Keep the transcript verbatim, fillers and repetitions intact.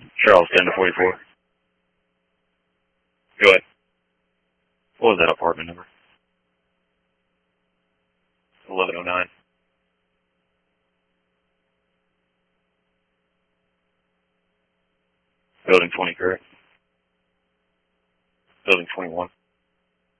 Charles, ten to forty-four. Go ahead. What was that apartment number? eleven oh nine. Building twenty, correct? Building twenty-one.